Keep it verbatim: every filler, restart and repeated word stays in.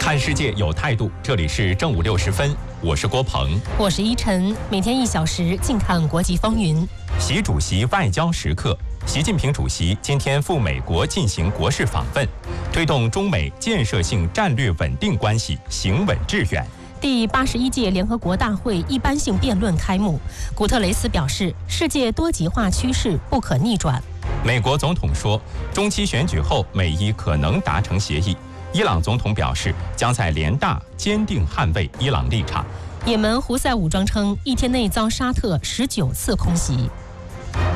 看世界有态度，这里是正午六时分，我是郭鹏， 我是依晨，每天一小时，静看国际风云。 习主席外交时刻，习近平主席今天赴美国进行国事访问，推动中美建设性战略稳定关系行稳致远。 第八十一届联合国大会一般性辩论开幕，古特雷斯表示，世界多极化趋势不可逆转。 美国总统说，中期选举后美伊可能达成协议。伊朗总统表示，将在联大坚定捍卫伊朗立场。 也门胡塞武装称，一天内遭沙特十九次空袭。